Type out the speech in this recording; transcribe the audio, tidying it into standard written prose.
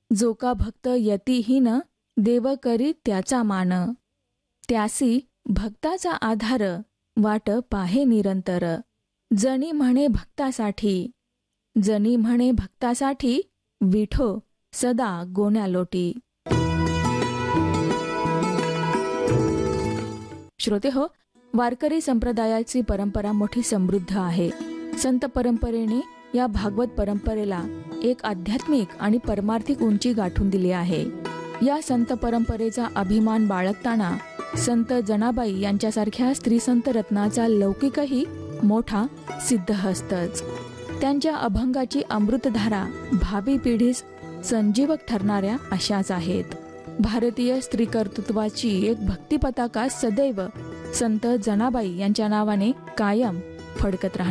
जो का भक्त यतिहीन देव करी त्याचा मान. त्यासी भक्ताचा आधार वाट पाहे निरंतर. जनी म्हणे भक्तासाठी विठो सदा गोण्या लोटी. श्रोते हो, वारकरी संप्रदायाची परंपरा मोठी समृद्ध आहे. संत परंपरेने या भागवत परंपरेला एक आध्यात्मिक आणि परमार्थिक उंची गाठून दिली आहे. या संत परंपरेचा अभिमान बाळगताना संत जनाबाई यांच्यासारख्या स्त्रीसंत रत्नाचा लौकिकही मोठा सिद्धहस्तच. त्यांच्या अभंगाची अमृतधारा भावी पिढीस संजीवक ठरणाऱ्या अशाच आहेत. भारतीय स्त्रीकर्तृत्वाची एक भक्ती पताका सदैव संत जनाबाई यांच्या नावाने कायम फडकत राहणार.